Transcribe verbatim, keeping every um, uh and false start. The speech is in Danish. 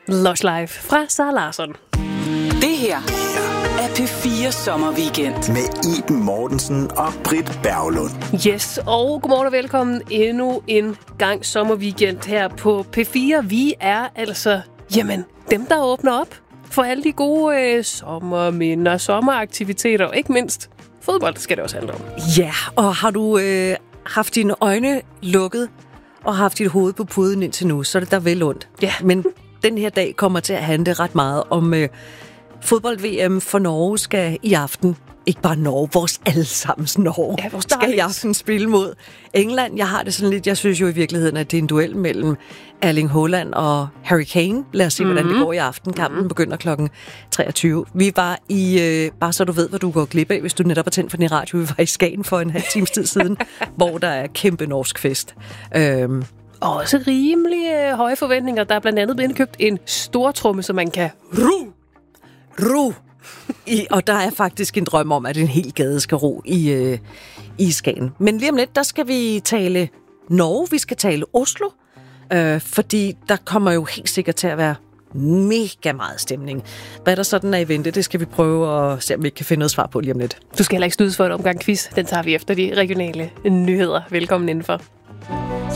Lush Live fra Sara Larsson. Det her er P fire Sommerweekend med Iben Mortensen og Britt Berglund. Yes, og godmorgen og velkommen endnu en gang sommerweekend her på P fire. Vi er altså, jamen, dem der åbner op for alle de gode øh, sommerminder, sommeraktiviteter, og ikke mindst fodbold skal det også handle om. Ja, og har du øh, haft dine øjne lukket og haft dit hoved på puden indtil nu, så er det der vel ondt. Ja. Men den her dag kommer til at handle ret meget om øh, fodbold-V M for Norge skal i aften. Ikke bare Norge, vores allesammens Norge ja, vores skal i aften spille mod England. Jeg har det sådan lidt, jeg synes jo i virkeligheden, at det er en duel mellem Erling Haaland og Harry Kane. Lad os se, mm-hmm. hvordan det går i aften. Kampen mm-hmm. begynder klokken treogtyve. Vi var i, øh, bare så du ved, hvad du går glip af, hvis du netop har tændt for din radio. Vi var i Skagen for en halv times tid siden, hvor der er kæmpe norsk fest. Øhm, Og også rimelig øh, høje forventninger. Der er blandt andet blevet købt en stor tromme, så man kan ru. Ro. I, og der er faktisk en drøm om, at en hel gade skal ro i, øh, i Skagen. Men lige om lidt, der skal vi tale Norge, vi skal tale Oslo, øh, fordi der kommer jo helt sikkert til at være mega meget stemning. Hvad der sådan er i vente, det skal vi prøve at se, om vi kan finde noget svar på lige om lidt. Du skal heller ikke snydes for en omgang quiz. Den tager vi efter de regionale nyheder. Velkommen indenfor.